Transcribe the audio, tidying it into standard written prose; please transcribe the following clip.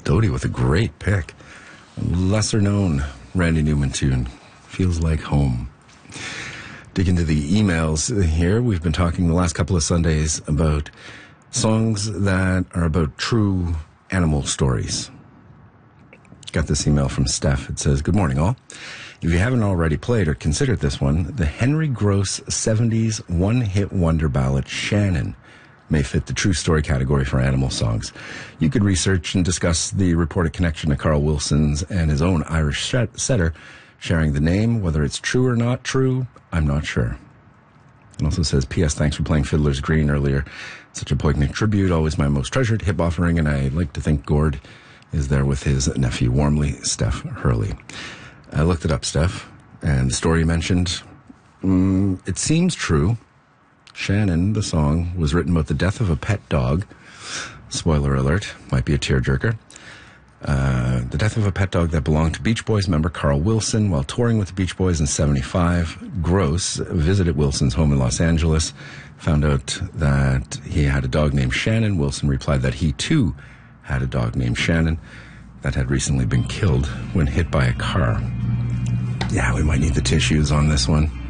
Doty with a great pick. Lesser known Randy Newman tune, Feels Like Home. Dig into the emails here. We've been talking the last couple of Sundays about songs that are about true animal stories. Got this email from Steph. It says, "Good morning, all. If you haven't already played or considered this one, the Henry Gross 70s one-hit wonder ballad Shannon may fit the true story category for animal songs. You could research and discuss the reported connection to Carl Wilson's and his own Irish setter sharing the name. Whether it's true or not true, I'm not sure." It also says, "P.S. Thanks for playing Fiddler's Green earlier. Such a poignant tribute, always my most treasured hip offering, and I like to think Gord is there with his nephew. Warmly, Steph Hurley." I looked it up, Steph, and the story you mentioned, it seems true. Shannon, the song, was written about the death of a pet dog. Spoiler alert, might be a tearjerker. The death of a pet dog that belonged to Beach Boys member Carl Wilson. While touring with the Beach Boys in 75, Gross visited Wilson's home in Los Angeles, found out that he had a dog named Shannon. Wilson replied that he, too, had a dog named Shannon that had recently been killed when hit by a car. Yeah, we might need the tissues on this one.